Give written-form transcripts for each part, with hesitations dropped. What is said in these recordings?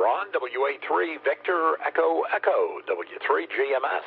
Ron, WA3 Victor Echo Echo, W3GMS.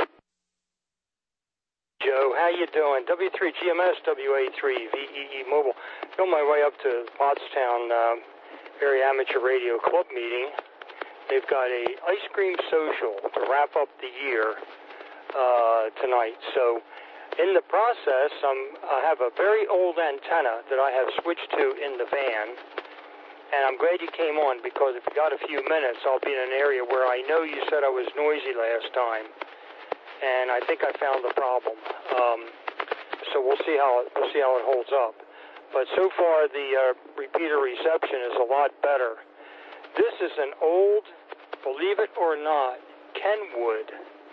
Joe, how you doing? W3GMS, WA3VEE Mobile. On my way up to Pottstown Area Amateur Radio Club meeting. They've got a ice cream social to wrap up the year tonight. So in the process, I have a very old antenna that I have switched to in the van. And I'm glad you came on, because if you got a few minutes, I'll be in an area where I know you said I was noisy last time. And I think I found the problem. So we'll see how it holds up. But so far, the repeater reception is a lot better. This is an old, believe it or not, Kenwood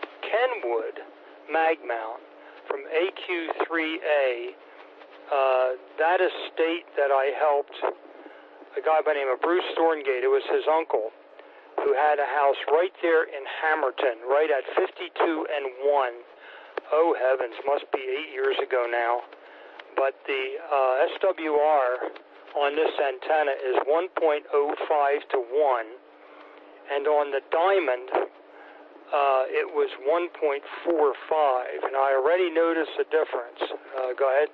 mag mount from AQ3A. That estate that I helped a guy by the name of Bruce Thorngate. It was his uncle, who had a house right there in Hammerton, right at 52 and 1. Oh, heavens, must be 8 years ago now. But the SWR on this antenna is 1.05 to 1, and on the Diamond, it was 1.45, and I already noticed a difference. Go ahead.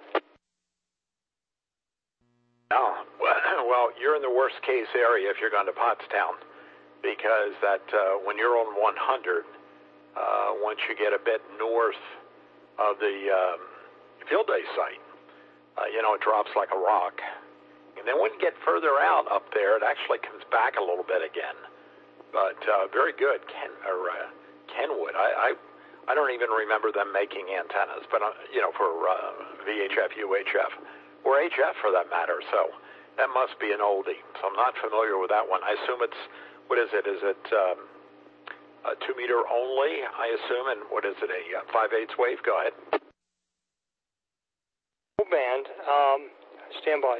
Oh, well, you're in the worst case area if you're going to Pottstown, because that when you're on 100, once you get a bit north of the field day site, it drops like a rock. And then when you get further out up there, it actually comes back a little bit again. But very good, Kenwood. I don't even remember them making antennas, but for VHF, UHF, or HF for that matter. So that must be an oldie. So I'm not familiar with that one. I assume it's, what is it? Is it a 2 meter only, I assume? And what is it, a 5/8 wave? Go ahead. Dual band, stand by.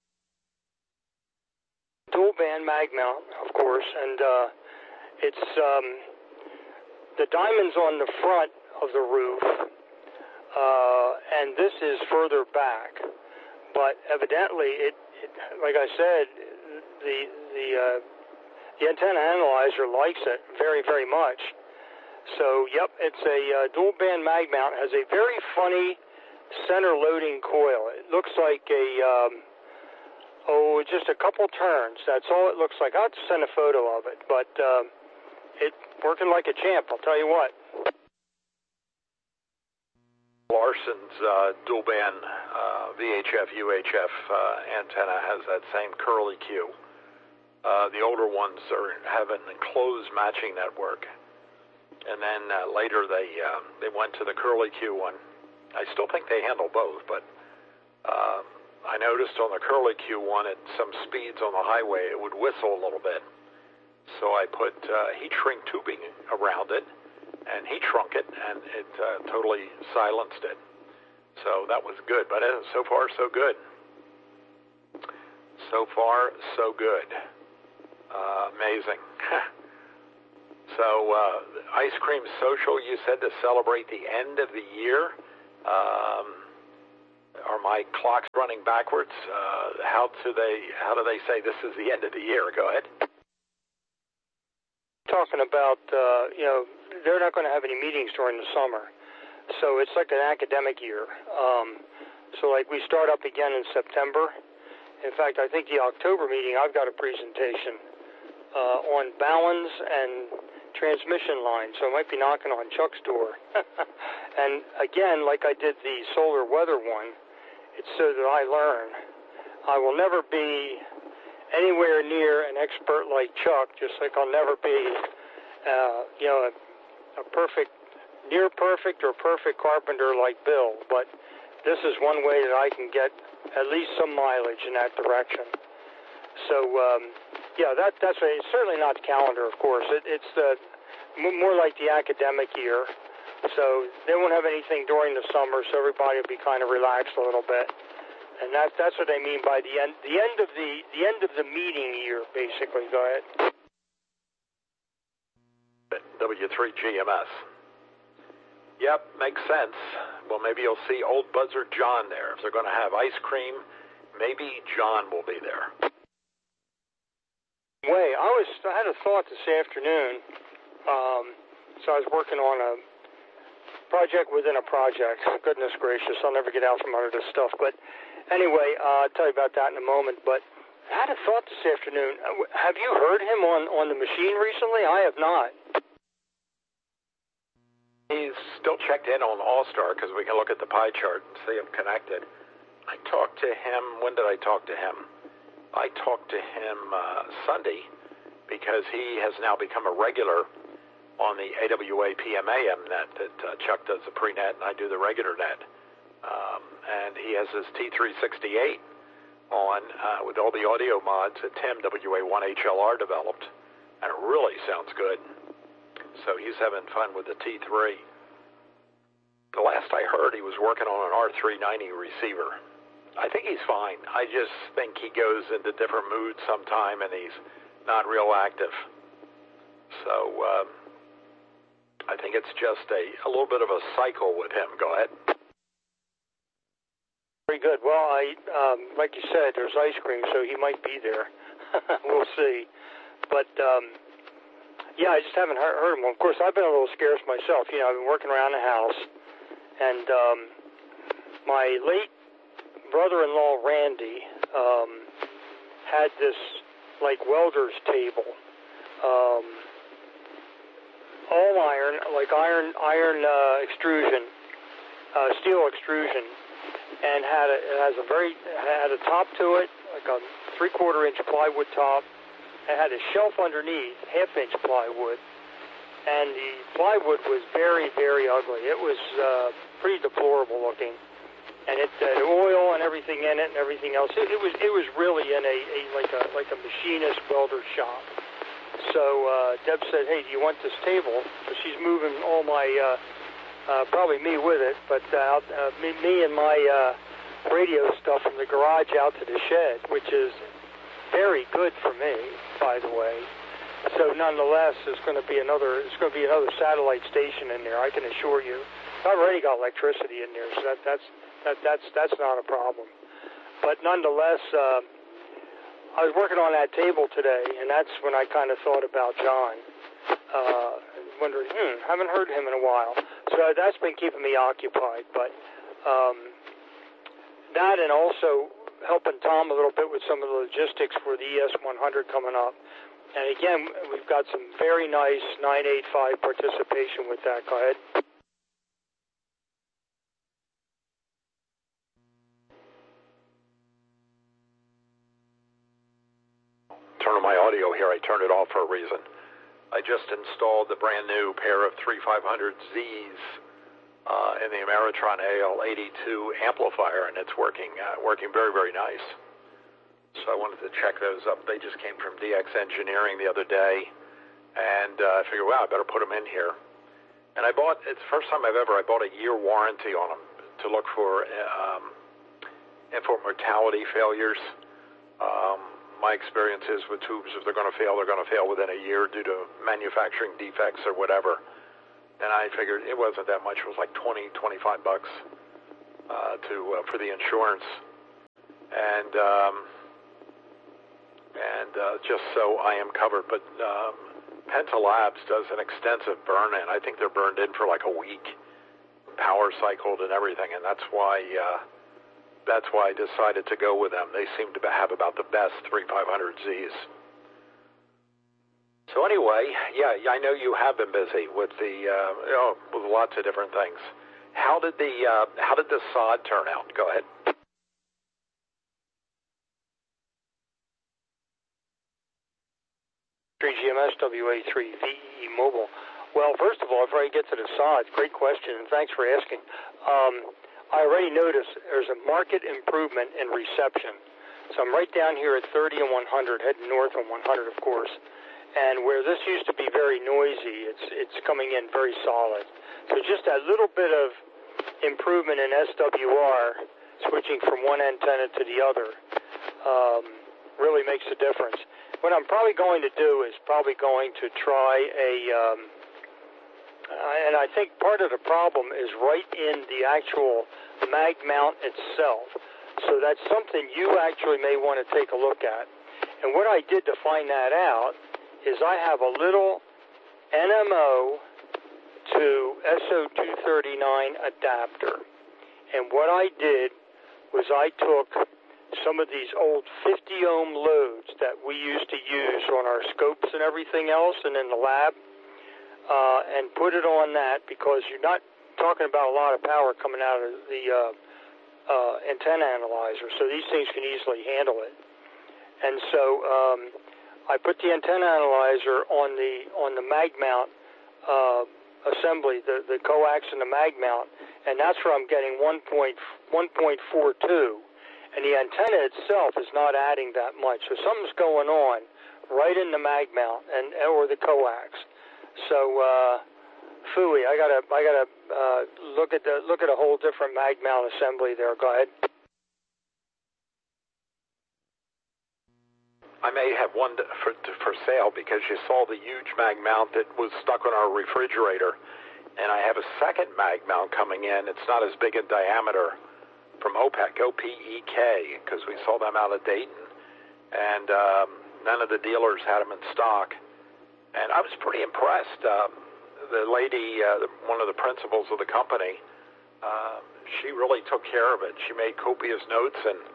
Dual band mag mount, of course, and it's the diamond's on the front of the roof, and this is further back. But evidently, it like I said, the antenna analyzer likes it very, very much. So, yep, it's a dual band mag mount. Has a very funny center loading coil. It looks like just a couple turns. That's all it looks like. I'll have to send a photo of it, but it's working like a champ, I'll tell you what. Larson's dual band VHF, UHF antenna has that same curly Q. The older ones have an enclosed matching network. And then later they went to the curly Q one. I still think they handle both, but I noticed on the curly Q one at some speeds on the highway it would whistle a little bit. So I put heat shrink tubing around it and heat shrunk it, and it totally silenced it. So that was good, but so far so good. So far so good. Amazing. So, Ice Cream Social, you said to celebrate the end of the year. Are my clocks running backwards? How do they say this is the end of the year? Go ahead. Talking about, they're not going to have any meetings during the summer. So it's like an academic year. So like we start up again in September. In fact, I think the October meeting, I've got a presentation on balance and transmission lines, so I might be knocking on Chuck's door. And again, like I did the solar weather one, it's so that I learn. I will never be anywhere near an expert like Chuck, just like I'll never be, a perfect, near perfect or perfect carpenter like Bill. But this is one way that I can get at least some mileage in that direction. So, that's right. It's certainly not the calendar, of course. It's more like the academic year. So they won't have anything during the summer, so everybody will be kind of relaxed a little bit. And that's what I mean by the end of the meeting year, basically. Go ahead. W3GMS. Yep, makes sense. Well, maybe you'll see old Buzzard John there. If they're going to have ice cream, maybe John will be there. I had a thought this afternoon. So I was working on a project within a project. Goodness gracious, I'll never get out from under this stuff. But anyway, I'll tell you about that in a moment. But I had a thought this afternoon. Have you heard him on the machine recently? I have not. He's still checked in on All-Star because we can look at the pie chart and see him connected. I talked to him. When did I talk to him? I talked to him Sunday because he has now become a regular on the AWA PMAM net that Chuck does the pre-net and I do the regular net. And he has his T368 on with all the audio mods that Tim WA1HLR developed, and it really sounds good. So he's having fun with the T3. The last I heard, he was working on an R390 receiver. I think he's fine. I just think he goes into different moods sometime, and he's not real active. So I think it's just a little bit of a cycle with him. Go ahead. Very good. Well, like you said, there's ice cream, so he might be there. We'll see. But yeah, I just haven't heard him. Of course, I've been a little scarce myself. You know, I've been working around the house, and my late brother-in-law Randy had this like welder's table, all iron, like iron extrusion, steel extrusion, and had a top to it, like a 3/4 inch plywood top. It had a shelf underneath, 1/2 inch plywood, and the plywood was very, very ugly. It was pretty deplorable looking, and it had oil and everything in it and everything else. It was really in like a machinist welder shop. So Deb said, "Hey, do you want this table?" So she's moving all my probably me with it, but me and my radio stuff from the garage out to the shed, which is very good for me, by the way. So nonetheless, there's going to be another satellite station in there. I can assure you. I've already got electricity in there, so that's not a problem. But nonetheless, I was working on that table today, and that's when I kind of thought about John. Wondering, haven't heard him in a while. So that's been keeping me occupied. But that, and also helping Tom a little bit with some of the logistics for the ES100 coming up. And again, we've got some very nice 985 participation with that. Go ahead. Turn on my audio here. I turned it off for a reason. I just installed the brand new pair of 3500Zs in the Ameritron AL82 amplifier, and it's working very, very nice. So I wanted to check those up. They just came from DX Engineering the other day, and I figured, wow, I better put them in here. And it's the first time I bought a year warranty on them to look for infant mortality failures. My experience is with tubes, if they're going to fail within a year due to manufacturing defects or whatever. And I figured it wasn't that much. It was like $20-25 for the insurance, and just so I am covered. But Penta Labs does an extensive burn-in. I think they're burned in for like a week, power cycled and everything, and that's why I decided to go with them. They seem to have about the best 3500Zs. So anyway, yeah, I know you have been busy with with lots of different things. How did the sod turn out? Go ahead. GMS WA3VE Mobile. Well, first of all, before I get to the sods, great question, and thanks for asking. I already noticed there's a marked improvement in reception. So I'm right down here at 30 and 100, heading north on 100, of course. And where this used to be very noisy, it's coming in very solid. So just a little bit of improvement in SWR, switching from one antenna to the other, really makes a difference. What I'm probably going to do is probably going to try and I think part of the problem is right in the actual mag mount itself. So that's something you actually may want to take a look at. And what I did to find that out is I have a little NMO to SO239 adapter. And what I did was I took some of these old 50-ohm loads that we used to use on our scopes and everything else and in the lab, and put it on that, because you're not talking about a lot of power coming out of the antenna analyzer, so these things can easily handle it. And so I put the antenna analyzer on the mag mount assembly, the coax and the mag mount, and that's where I'm getting 1.42, and the antenna itself is not adding that much. So something's going on right in the mag mount or the coax. So phooey, I gotta look at a whole different mag mount assembly there. Go ahead. I may have one for sale, because you saw the huge mag mount that was stuck on our refrigerator, and I have a second mag mount coming in. It's not as big in diameter, from OPEK, O-P-E-K, because we saw them out of Dayton, and none of the dealers had them in stock. And I was pretty impressed. The lady, one of the principals of the company, she really took care of it. She made copious notes, and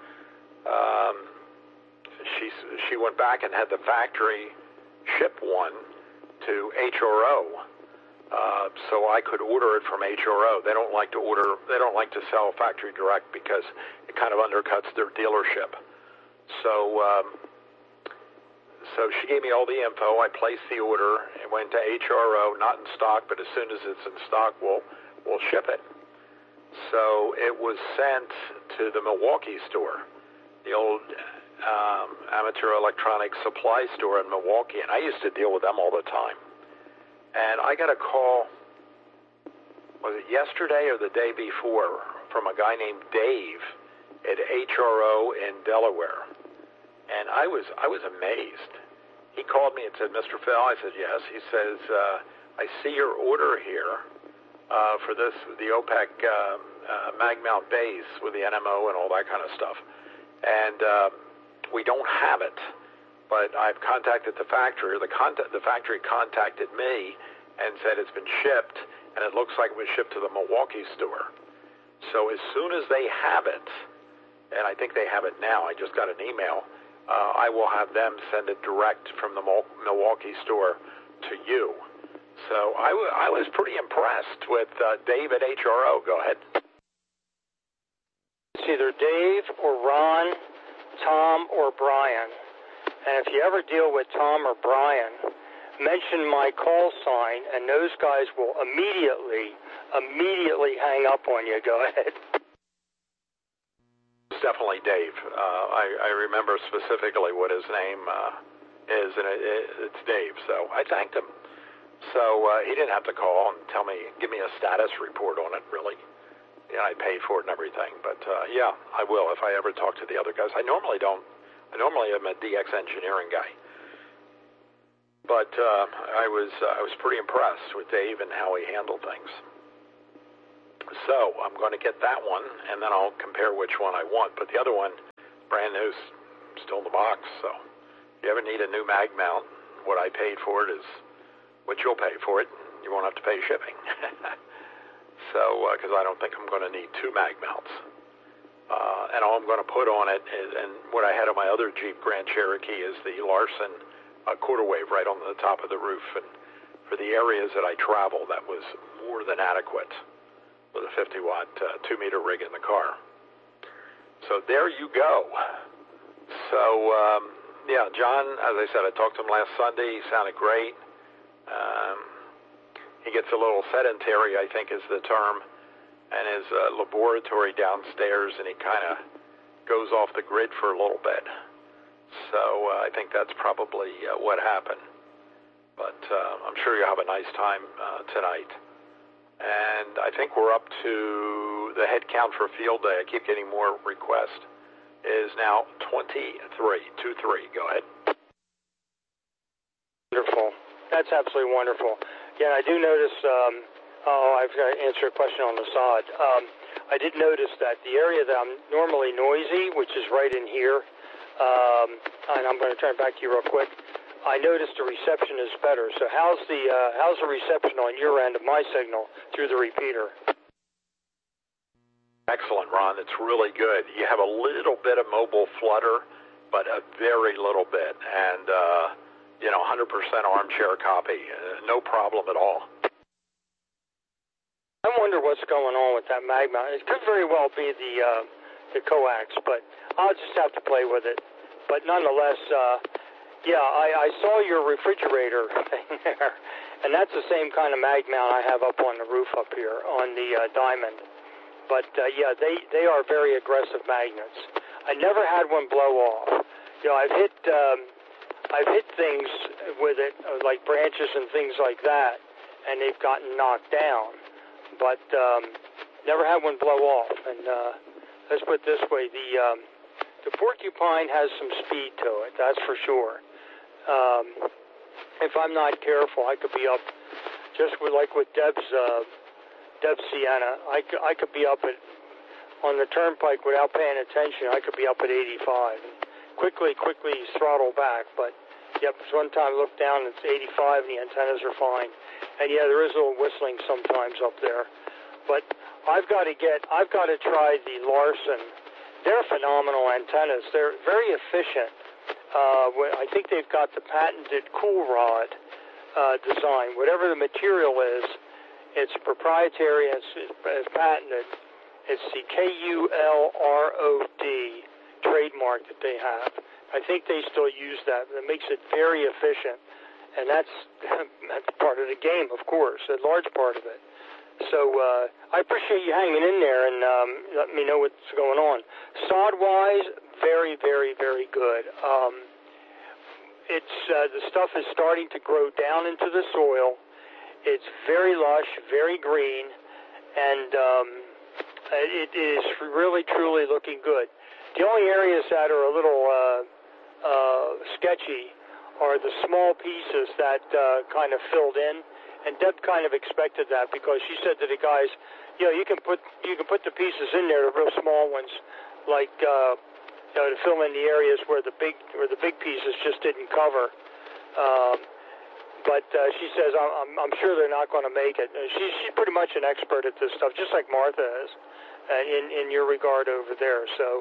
she went back and had the factory ship one to HRO, so I could order it from HRO. They don't like to sell factory direct, because it kind of undercuts their dealership. So she gave me all the info. I placed the order. It went to HRO, not in stock, but as soon as it's in stock, we'll ship it. So it was sent to the Milwaukee store, the old amateur electronics supply store in Milwaukee, and I used to deal with them all the time. And I got a call, was it yesterday or the day before, from a guy named Dave at HRO in Delaware. And I was amazed. He called me and said, "Mr. Phil," I said, "Yes." He says, "I see your order here for the OPEK mag mount base with the NMO and all that kind of stuff. And we don't have it, but I've contacted the factory. The factory contacted me and said it's been shipped, and it looks like it was shipped to the Milwaukee store. So as soon as they have it, and I think they have it now, I just got an email, I will have them send it direct from the Milwaukee store to you." So I was pretty impressed with Dave at HRO. Go ahead. It's either Dave or Ron, Tom or Brian. And if you ever deal with Tom or Brian, mention my call sign, and those guys will immediately hang up on you. Go ahead. It's definitely Dave. I remember specifically what his name is, and it's Dave. So I thanked him. So he didn't have to call and give me a status report on it, really. Yeah, I paid for it and everything. But yeah, I will if I ever talk to the other guys. I normally don't. I normally am a DX engineering guy. But I was pretty impressed with Dave and how he handled things. So I'm going to get that one, and then I'll compare which one I want. But the other one, brand new, still in the box. So if you ever need a new mag mount, what I paid for it is what you'll pay for it. You won't have to pay shipping. So, because I don't think I'm going to need two mag mounts. And all I'm going to put on it is, and what I had on my other Jeep Grand Cherokee is the Larson quarter wave right on the top of the roof. And for the areas that I travel, that was more than adequate with a 50-watt 2-meter rig in the car. So there you go. So, yeah, John, as I said, I talked to him last Sunday. He sounded great. He gets a little sedentary, I think is the term, and his laboratory downstairs, and he kind of goes off the grid for a little bit. So I think that's probably what happened. But I'm sure you'll have a nice time tonight. And I think we're up to the head count for field day. I keep getting more requests. Is now 23. Go ahead. Wonderful. That's absolutely wonderful. Yeah, I do notice, I've got to answer a question on the sod. I did notice that the area that I'm normally noisy, which is right in here, and I'm going to turn it back to you real quick, I noticed the reception is better. So how's the reception on your end of my signal through the repeater? Excellent, Ron. It's really good. You have a little bit of mobile flutter, but a very little bit, and 100% armchair copy. No problem at all. I wonder what's going on with that mag mount. It could very well be the coax, but I'll just have to play with it. But nonetheless, I saw your refrigerator thing there, and that's the same kind of mag mount I have up on the roof up here on the Diamond. But they are very aggressive magnets. I never had one blow off. I've hit things with it, like branches and things like that, and they've gotten knocked down. But never had one blow off. And let's put it this way: the Porcupine has some speed to it, that's for sure. If I'm not careful, I could be up just with Deb's Sienna. I could be up on the turnpike without paying attention. I could be up at 85. Quickly throttle back. But one time I looked down, it's 85, and the antennas are fine. And there is a little whistling sometimes up there. But I've got to try the Larson. They're phenomenal antennas. They're very efficient. I think they've got the patented cool rod design. Whatever the material is, it's proprietary and it's patented. It's the KULROD trademark that they have. I think they still use that. It makes it very efficient. And that's part of the game, of course, a large part of it. So I appreciate you hanging in there and letting me know what's going on. Sod-wise, very, very, very good. The stuff is starting to grow down into the soil. It's very lush, very green, and it is really, truly looking good. The only areas that are a little sketchy are the small pieces that kind of filled in, and Deb kind of expected that because she said to the guys, you can put the pieces in there, the real small ones, like to fill in the areas where the big pieces just didn't cover. But she says, I'm sure they're not going to make it. She's pretty much an expert at this stuff, just like Martha is, in your regard over there. So,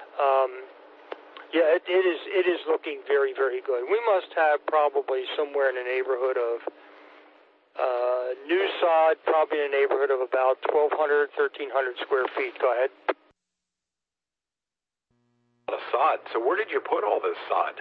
it is looking very, very good. We must have probably somewhere in the neighborhood of new sod, probably in the neighborhood of about 1,200, 1,300 square feet. Go ahead. A sod. So where did you put all this sod?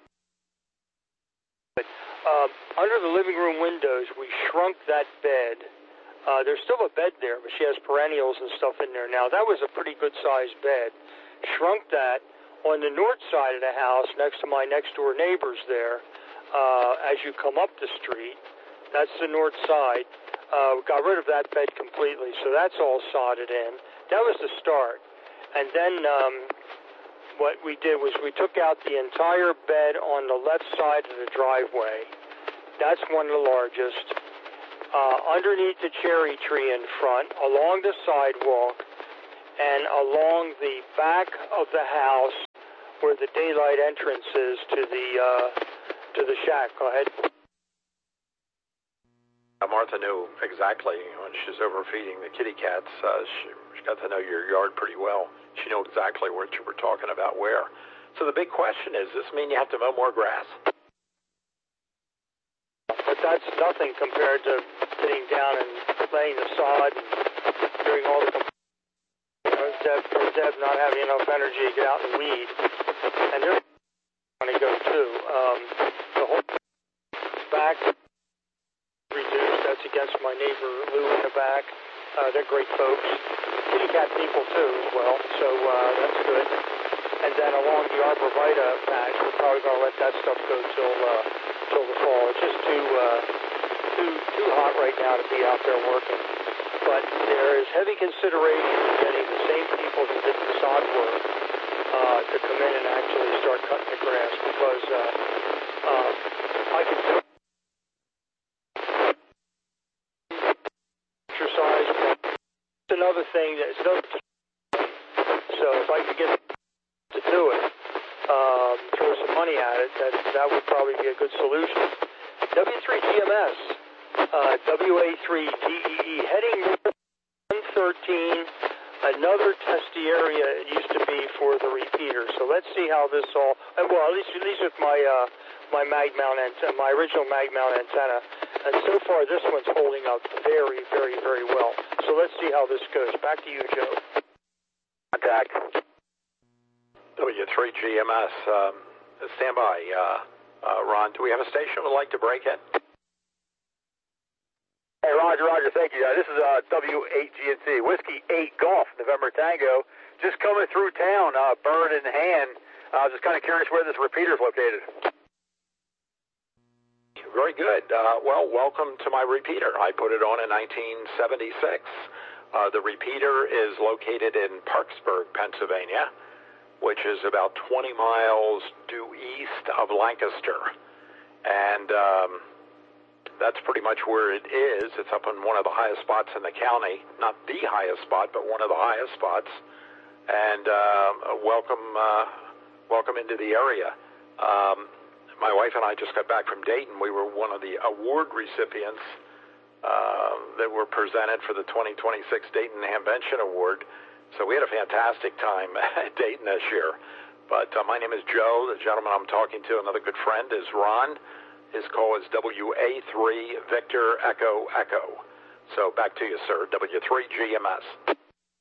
Under the living room windows, we shrunk that bed. There's still a bed there, but she has perennials and stuff in there now. That was a pretty good-sized bed. Shrunk that. On the north side of the house, next to my next-door neighbors there, as you come up the street, that's the north side. Got rid of that bed completely, so that's all sodded in. That was the start. And then what we did was we took out the entire bed on the left side of the driveway. That's one of the largest. Underneath the cherry tree in front, along the sidewalk, and along the back of the house where the daylight entrance is to the shack. Go ahead. Martha knew exactly when she was overfeeding the kitty cats. She got to know your yard pretty well. She knew exactly what you were talking about where. So the big question is, does this mean you have to mow more grass? But that's nothing compared to sitting down and laying the sod and doing all the Deb not having enough energy to get out and weed. And they're going to go too. The whole back reduced. That's against my neighbor Lou in the back. They're great folks. Kitty cat people too as well. So that's good. And then along the arborvitae patch, we're probably going to let that stuff go till the fall. It's just too hot right now to be out there working. But there is heavy consideration in getting the same people who did the sod work to come in and actually start cutting the grass because I could do exercise. It's another thing so if I could get to do it, throw some money at it, that would probably probably be a good solution. W3GMS, WA3VEE, heading north 113, another testy area it used to be for the repeater. So let's see how this all, well, at least with my mag mount antenna, my original mag mount antenna. And so far, this one's holding up very, very, very well. So let's see how this goes. Back to you, Joe. Contact. W3GMS, stand by. Ron, do we have a station we'd like to break in? Hey, Roger, thank you. This is W8GNC, Whiskey 8 Golf, November Tango. Just coming through town, bird in hand. I was just kind of curious where this repeater is located. Very good. Well, welcome to my repeater. I put it on in 1976. The repeater is located in Parkersburg, Pennsylvania, which is about 20 miles due east of Lancaster. And that's pretty much where it is. It's up on one of the highest spots in the county. Not the highest spot, but one of the highest spots. And welcome into the area. My wife and I just got back from Dayton. We were one of the award recipients that were presented for the 2026 Dayton Hamvention Award. So we had a fantastic time at Dayton this year. But my name is Joe. The gentleman I'm talking to, another good friend, is Ron. His call is WA3 Victor Echo Echo. So back to you, sir. W3GMS.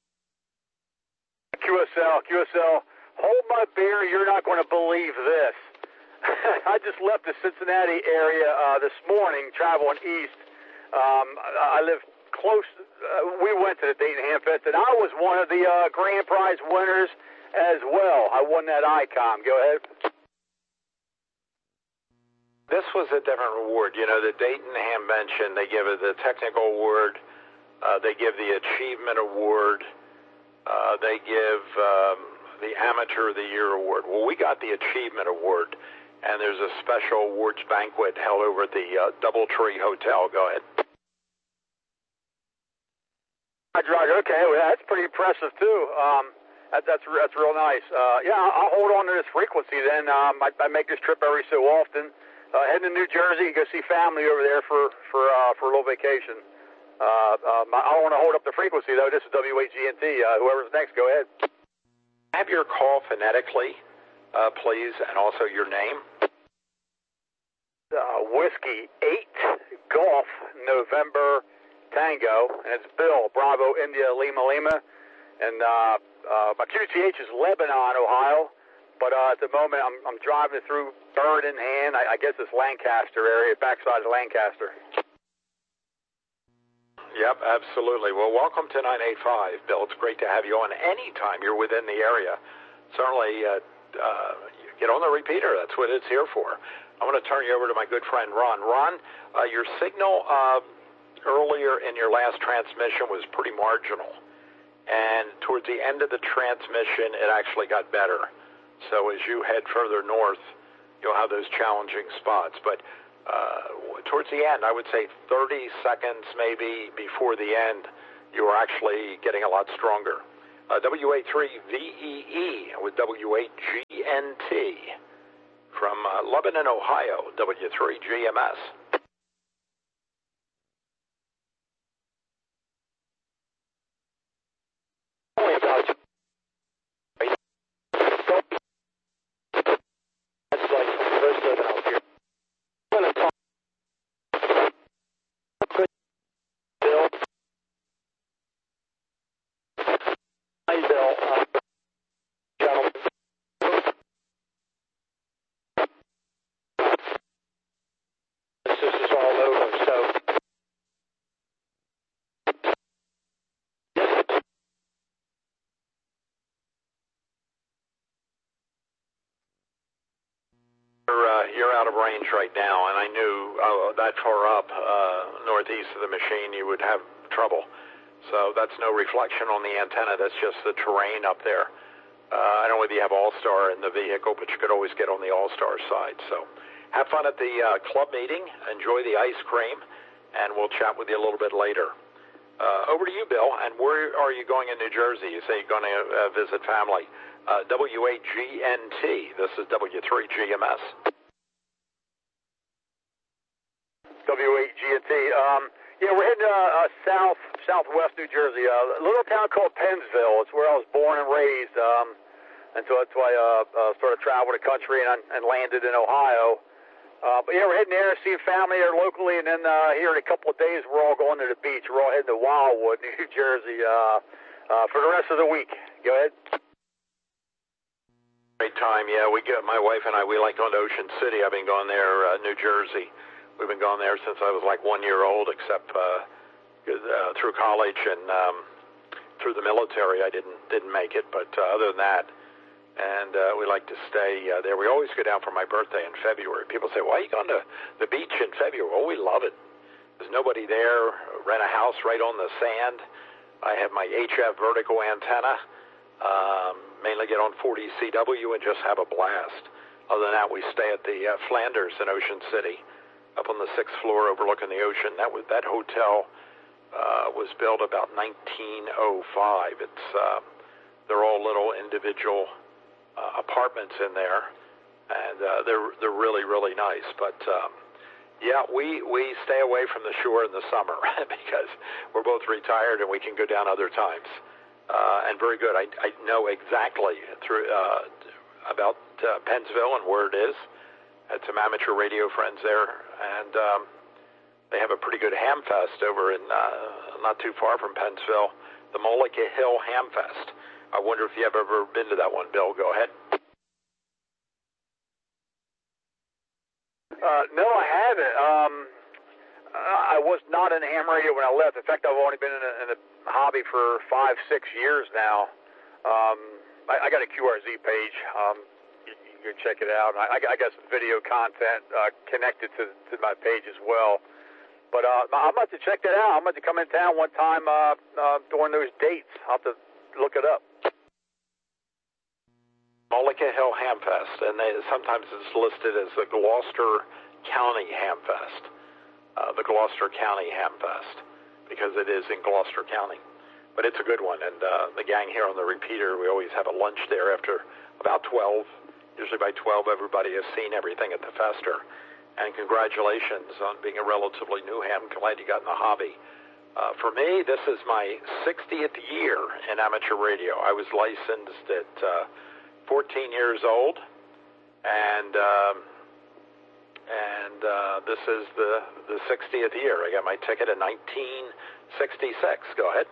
QSL. Hold my beer. You're not going to believe this. I just left the Cincinnati area this morning, traveling east. I live close. We went to the Dayton Hamfest, and I was one of the grand prize winners as well. I won that ICOM. Go ahead. This was a different award. You know, the Dayton Hamvention, they give it the technical award. They give the achievement award. They give the Amateur of the Year award. Well, we got the achievement award. And there's a special awards banquet held over at the Doubletree Hotel. Go ahead. Roger. Okay, well, that's pretty impressive too. That's real nice. Yeah, I'll hold on to this frequency then. I make this trip every so often. Heading to New Jersey and go see family over there for a little vacation. I don't want to hold up the frequency though. This is WAGNT. Whoever's next, go ahead. Have your call phonetically, please, and also your name. Whiskey 8 Golf November Tango, and it's Bill Bravo India Lima Lima, and my QTH is Lebanon, Ohio, but at the moment I'm driving through bird in hand. I guess it's Lancaster area, backside of Lancaster. Yep, absolutely. Well, welcome to 985, Bill. It's great to have you on anytime you're within the area. Certainly, get on the repeater. That's what it's here for. I'm going to turn you over to my good friend Ron. Ron, your signal earlier in your last transmission was pretty marginal, and towards the end of the transmission, it actually got better. So as you head further north, you'll have those challenging spots. But towards the end, I would say 30 seconds maybe before the end, you were actually getting a lot stronger. WA3VEE with W8GNT. From Lebanon, Ohio, W3GMS. You're out of range right now, and I knew that far up northeast of the machine you would have trouble. So that's no reflection on the antenna. That's just the terrain up there. I don't know whether you have All-Star in the vehicle, but you could always get on the All-Star side. So have fun at the club meeting. Enjoy the ice cream, and we'll chat with you a little bit later. Over to you, Bill. And where are you going in New Jersey? You say you're going to visit family. W8GNT. This is W3GMS. W8GT. Yeah, we're heading southwest New Jersey, a little town called Pennsville. It's where I was born and raised, and so that's why I started traveling the country and landed in Ohio. But yeah, we're heading there, seeing family there locally, and then here in a couple of days, we're all going to the beach. We're all heading to Wildwood, New Jersey, for the rest of the week. Go ahead. Great time, yeah. My wife and I, we like going to Ocean City. I've been going there, New Jersey. We've been going there since I was like 1 year old, except through college and through the military. I didn't make it, but other than that, and we like to stay there. We always go down for my birthday in February. People say, why are you going to the beach in February? Oh, we love it. There's nobody there. Rent a house right on the sand. I have my HF vertical antenna. Mainly get on 40 CW and just have a blast. Other than that, we stay at the Flanders in Ocean City, up on the 6th floor overlooking the ocean. That hotel was built about 1905. They're all little individual apartments in there, and they're really, really nice. But yeah, we stay away from the shore in the summer because we're both retired and we can go down other times. And very good. I know exactly about Pennsville and where it is. Had some amateur radio friends there, and they have a pretty good ham fest over in not too far from Pennsville, the Mullica Hill Ham Fest. I wonder if you have ever been to that one, Bill. Go ahead. No, I haven't. I was not in ham radio when I left. In fact, I've only been in a hobby for 5-6 years now. I got a QRZ page. You can check it out. I got some video content connected to my page as well. But I'm about to check that out. I'm about to come in town one time during those dates. I'll have to look it up. Mullica Hill Ham Fest, and sometimes it's listed as the Gloucester County Ham Fest. The Gloucester County Ham Fest, because it is in Gloucester County. But it's a good one, and the gang here on the repeater, we always have a lunch there after about 12. Usually by 12, everybody has seen everything at the fester. And congratulations on being a relatively new ham. Glad you got in the hobby. For me, this is my 60th year in amateur radio. I was licensed at 14 years old, and this is the 60th year. I got my ticket in 1966. Go ahead.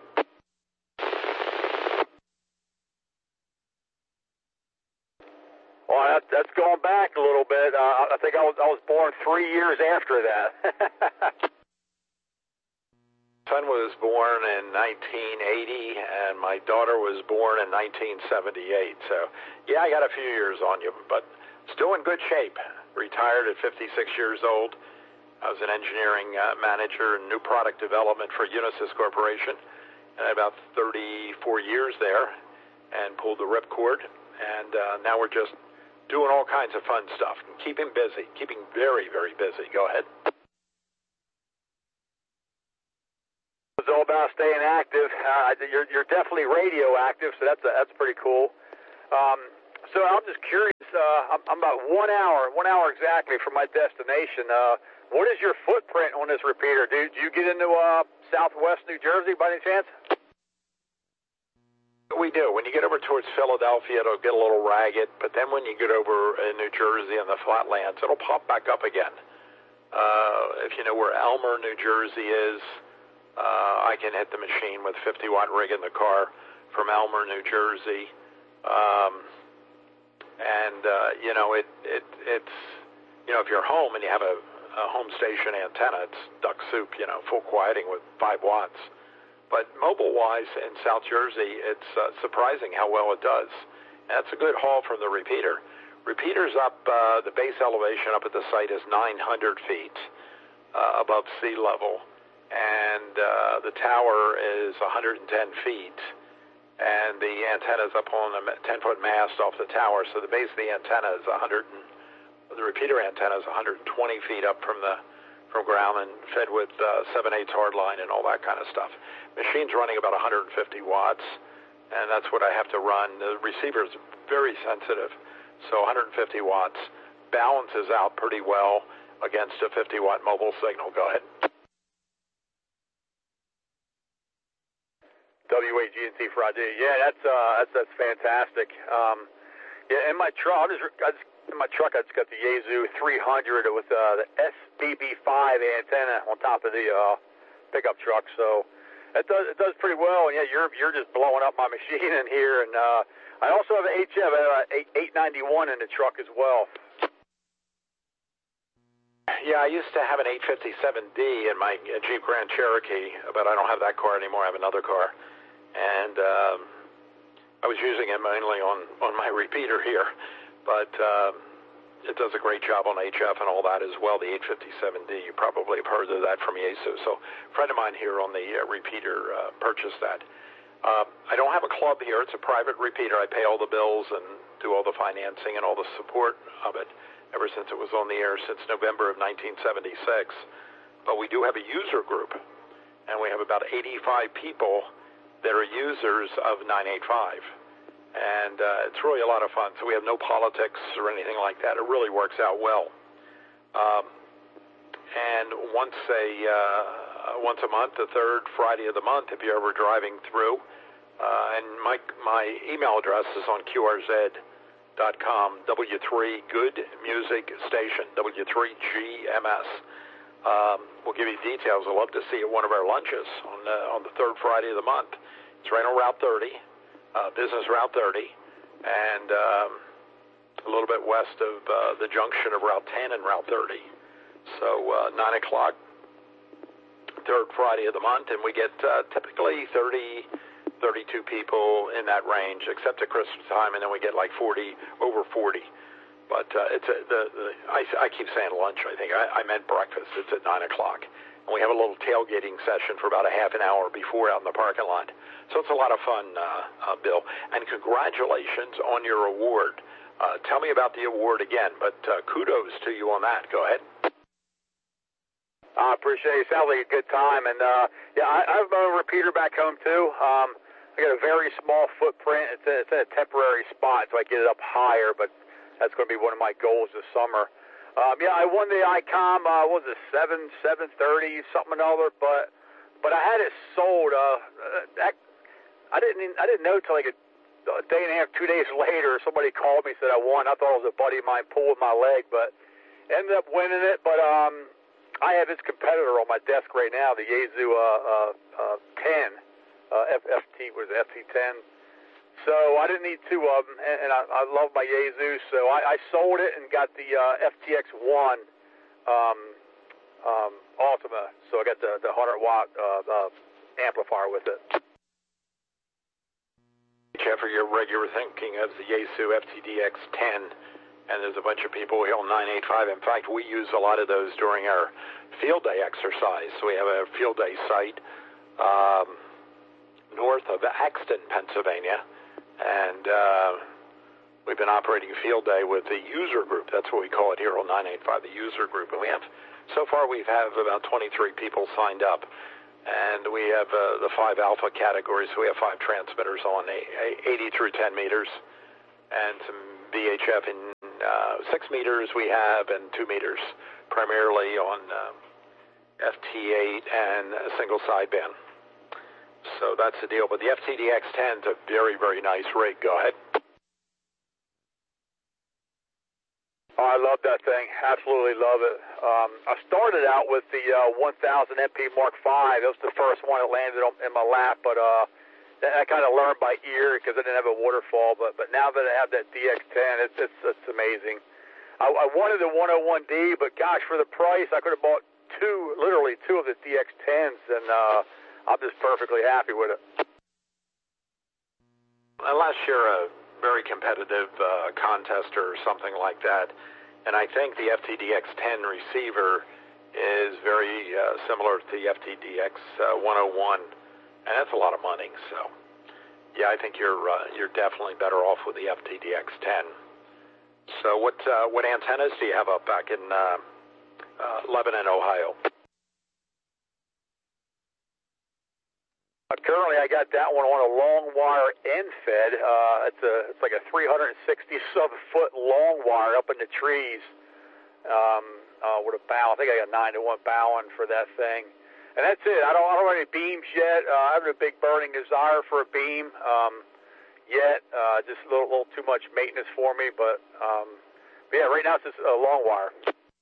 Well, that's going back a little bit. I think I was born 3 years after that. Son was born in 1980, and my daughter was born in 1978. So, yeah, I got a few years on you, but still in good shape. Retired at 56 years old. I was an engineering manager in new product development for Unisys Corporation. And I had about 34 years there and pulled the ripcord. And now we're just doing all kinds of fun stuff and keeping busy, keeping very, very busy. Go ahead. It's all about staying active. You're definitely radio active, so that's pretty cool. So I'm just curious. I'm about 1 hour exactly from my destination. What is your footprint on this repeater? Do you get into Southwest New Jersey by any chance? We do. When you get over towards Philadelphia, it'll get a little ragged, but then when you get over in New Jersey and the flatlands, it'll pop back up again. If you know where Elmer, New Jersey is, I can hit the machine with 50-watt rig in the car from Elmer, New Jersey. It's if you're home and you have a home station antenna, it's duck soup, full quieting with 5 watts. But mobile-wise in South Jersey, it's surprising how well it does. And that's a good haul from the repeater. Repeater's up, the base elevation up at the site is 900 feet above sea level. And the tower is 110 feet. And the antenna's up on a 10-foot mast off the tower. So the base of the antenna is the repeater antenna is 120 feet up from ground and fed with 7/8 hardline and all that kind of stuff. Machine's running about 150 watts, and that's what I have to run. The receiver is very sensitive, so 150 watts balances out pretty well. against a 50-watt mobile signal. Go ahead. WAGNT Friday. Yeah, that's fantastic. Yeah, in my truck, I just got the Yaesu 300 with the SBB5 antenna on top of the pickup truck. So it does pretty well. And yeah, you're just blowing up my machine in here. And I also have an HF 891 in the truck as well. Yeah, I used to have an 857D in my Jeep Grand Cherokee, but I don't have that car anymore. I have another car. And I was using it mainly on my repeater here, but it does a great job on HF and all that as well, the 857D. You probably have heard of that from Yaesu. So a friend of mine here on the repeater purchased that. I don't have a club here. It's a private repeater. I pay all the bills and do all the financing and all the support of it ever since it was on the air since November of 1976. But we do have a user group, and we have about 85 people that are users of 985, and it's really a lot of fun. So we have no politics or anything like that. It really works out well. And once a month, the third Friday of the month, if you're ever driving through, and my email address is on QRZ.com, W3 Good Music Station, W3GMS. We'll give you details. I'd love to see you at one of our lunches on the third Friday of the month. It's right on Route 30, Business Route 30, and a little bit west of the junction of Route 10 and Route 30. So 9 o'clock, third Friday of the month, and we get typically 30, 32 people in that range, except at Christmas time, and then we get like 40, over 40. But I keep saying lunch. I think I meant breakfast. It's at 9 o'clock. And we have a little tailgating session for about a half an hour before out in the parking lot. So it's a lot of fun, Bill. And congratulations on your award. Tell me about the award again, but kudos to you on that. Go ahead. I appreciate it. Sounds like a good time. And, yeah, I have a repeater back home, too. I got a very small footprint. It's in a temporary spot, so I get it up higher, but that's going to be one of my goals this summer. Yeah, I won the ICOM, what was it, 730, something or another, but I had it sold. I didn't know till like a day and a half, 2 days later, somebody called me and said I won. I thought it was a buddy of mine pulling my leg, but ended up winning it. But I have its competitor on my desk right now, the Yaesu 10, FT10. So I didn't need two of them, and I love my Yaesu, so I sold it and got the FTX1 Ultima, so I got the 100-watt amplifier with it. Jeffrey, you're thinking of the Yaesu FTDX10, and there's a bunch of people here on 985. In fact, we use a lot of those during our field day exercise. So we have a field day site north of Axton, Pennsylvania. And we've been operating field day with the user group. That's what we call it here on 985, the user group. And so far we have about 23 people signed up. And we have the 5 alpha categories. So we have 5 transmitters on 80 through 10 meters and some VHF in 6 meters we have and 2 meters, primarily on FT8 and a single sideband. So that's the deal. But the FTDX10 is a very, very nice rig. Go ahead. Oh, I love that thing. Absolutely love it. I started out with the 1000 MP Mark V. That was the first one that landed in my lap. But I kind of learned by ear because I didn't have a waterfall. But now that I have that DX10, it's amazing. I wanted the 101D, but gosh, for the price, I could have bought literally two of the DX10s, and I'm just perfectly happy with it. Unless you're a very competitive contester or something like that, and I think the FTDX10 receiver is very similar to the FTDX 101, and that's a lot of money. So, yeah, I think you're definitely better off with the FTDX10. So, what antennas do you have up back in Lebanon, Ohio? Currently, I got that one on a long wire end fed. It's like a 360 sub foot long wire up in the trees. with a bow. I think I got 9-to-1 bowing for that thing. And that's it. I don't have any beams yet. I have a big burning desire for a beam yet. Just a little too much maintenance for me. But yeah, right now it's just a long wire.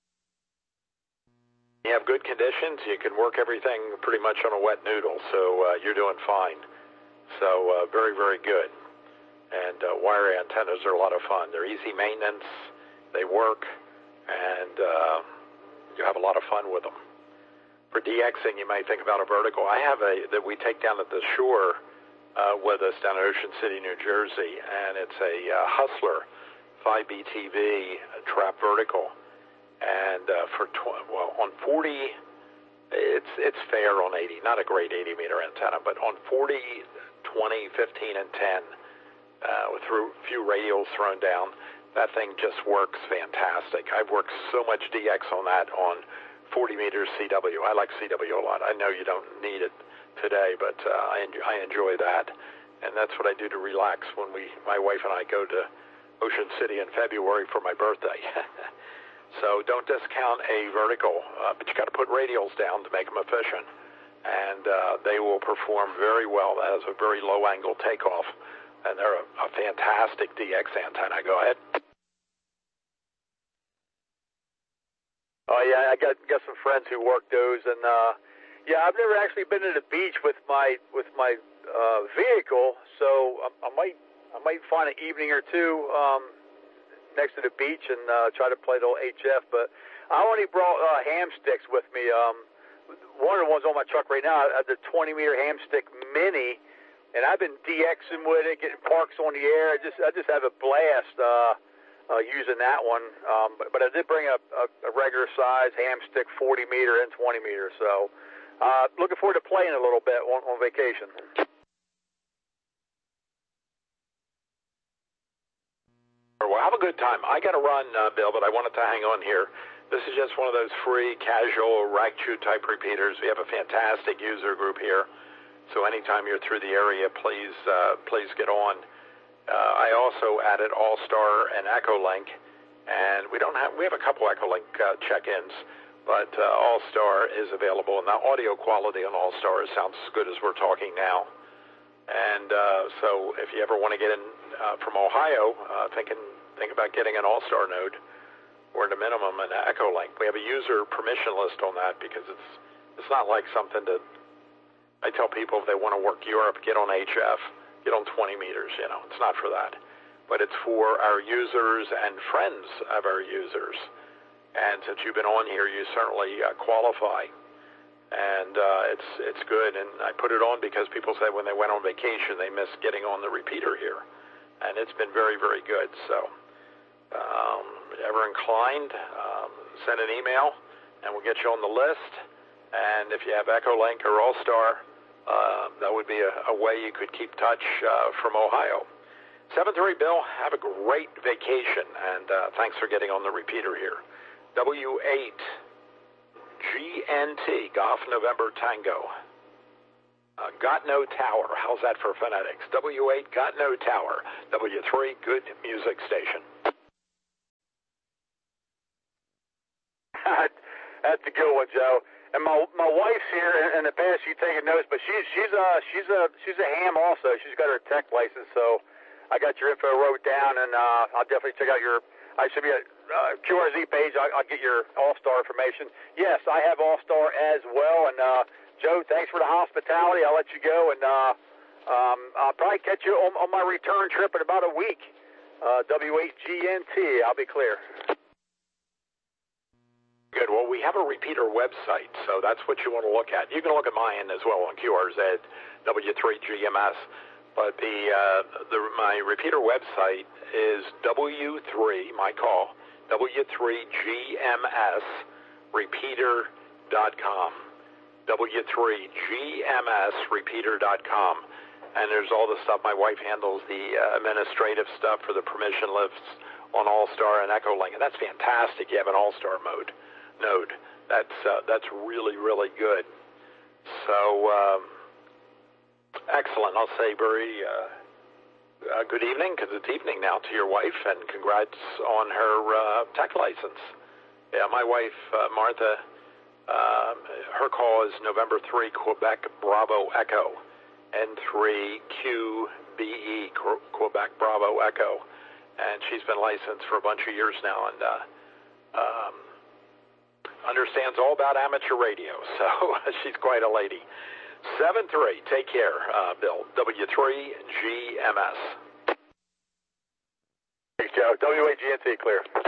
You have good conditions. You can work everything pretty much on a wet noodle, so you're doing fine. So very, very good. And wire antennas are a lot of fun. They're easy maintenance. They work, and you have a lot of fun with them. For DXing, you might think about a vertical. I have a that we take down at the shore with us down in Ocean City, New Jersey, and it's a Hustler 5BTV trap vertical. And on 40, it's fair on 80. Not a great 80-meter antenna, but on 40, 20, 15, and 10, through a few radials thrown down, that thing just works fantastic. I've worked so much DX on that on 40 meters CW. I like CW a lot. I know you don't need it today, but I enjoy that, and that's what I do to relax when my wife and I go to Ocean City in February for my birthday. So don't discount a vertical, but you got to put radials down to make them efficient, and they will perform very well. That is a very low angle takeoff, and they're a fantastic DX antenna. Go ahead. Oh yeah, I got some friends who work those, and yeah, I've never actually been to the beach with my vehicle, so I might find an evening or two next to the beach and try to play the old HF. But I only brought ham sticks with me. One of the ones on my truck right now, I have the 20-meter ham stick mini, and I've been DXing with it, getting parks on the air. I just have a blast using that one. But I did bring a regular size ham stick, 40-meter and 20-meter. So looking forward to playing a little bit on vacation. Well, have a good time. I got to run, Bill, but I wanted to hang on here. This is just one of those free, casual, rag-chew type repeaters. We have a fantastic user group here, so anytime you're through the area, please get on. I also added All-Star and Echolink, and we have a couple Echolink check-ins, but All-Star is available, and the audio quality on All-Star sounds as good as we're talking now. And so if you ever want to get in from Ohio, think about getting an All-Star node, or at a minimum an Echolink. We have a user permission list on that because it's not like something that I tell people if they want to work Europe, get on HF, get on 20 meters. It's not for that, but it's for our users and friends of our users. And since you've been on here, you certainly qualify. And it's good, and I put it on because people say when they went on vacation they missed getting on the repeater here, and it's been very, very good. So ever inclined, send an email and we'll get you on the list. And if you have Echolink or All-Star, that would be a way you could keep touch from Ohio. 7-3, Bill, have a great vacation, and thanks for getting on the repeater here. W8 GNT, Golf November Tango. Got No Tower. How's that for phonetics? W8 Got No Tower. W3 Good Music Station. That's a good one, Joe. And my wife's here. In the past, she's taking notes, but she's a ham also. She's got her tech license, so I got your info wrote down, and I'll definitely check out your. I should be at QRZ page. I'll get your All-Star information. Yes, I have All-Star as well. And Joe, thanks for the hospitality. I'll let you go, and I'll probably catch you on my return trip in about a week. W8GNT. I'll be clear. Good. Well, we have a repeater website, so that's what you want to look at. You can look at mine as well on QRZ, W3GMS. But my repeater website is W3, my call, W3GMSrepeater.com. W3GMSrepeater.com. And there's all the stuff. My wife handles the administrative stuff for the permission lists on All-Star and Echolink, and that's fantastic. You have an All-Star node. That's really, really good. So excellent. I'll say very good evening, because it's evening now, to your wife, and congrats on her tech license. Yeah, my wife, Martha, her call is November 3, Quebec Bravo Echo, N3QBE, Quebec Bravo Echo. And she's been licensed for a bunch of years now and understands all about amateur radio. So she's quite a lady. 7-3, take care, Bill. W3GMS. Thanks, Joe. WAGNT, clear.